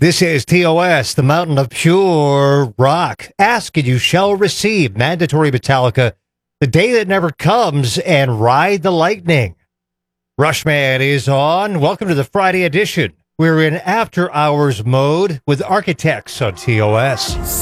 This is TOS, the mountain of pure rock. Ask and you shall receive. Mandatory Metallica, The Day That Never Comes, and Ride the Lightning. Rushman is on. Welcome to the Friday edition. We're in after hours mode with Architects on TOS.